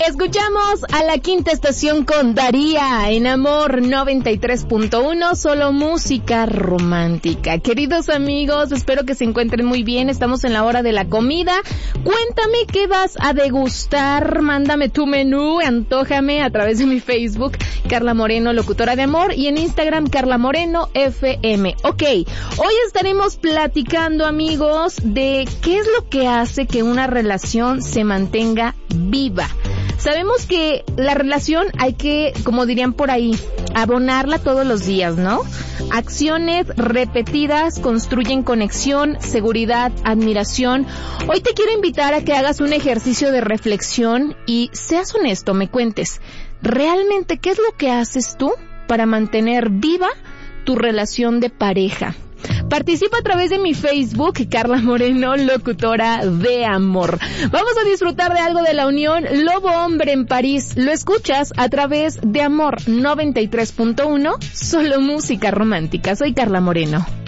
Escuchamos a La Quinta Estación con Daría en Amor 93.1, solo música romántica. Queridos amigos, espero que se encuentren muy bien. Estamos en la hora de la comida. Cuéntame qué vas a degustar. Mándame tu menú, antójame a través de mi Facebook, Carla Moreno, locutora de amor, y en Instagram, Carla Moreno FM. Ok, hoy estaremos platicando, amigos, de qué es lo que hace que una relación se mantenga viva. Sabemos que la relación hay que, como dirían por ahí, abonarla todos los días, ¿no? Acciones repetidas construyen conexión, seguridad, admiración. Hoy te quiero invitar a que hagas un ejercicio de reflexión y seas honesto, me cuentes, ¿realmente qué es lo que haces tú para mantener viva tu relación de pareja? Participa a través de mi Facebook, Carla Moreno, locutora de amor. Vamos a disfrutar de algo de la unión Lobo Hombre en París. Lo escuchas a través de Amor 93.1, solo música romántica. Soy Carla Moreno.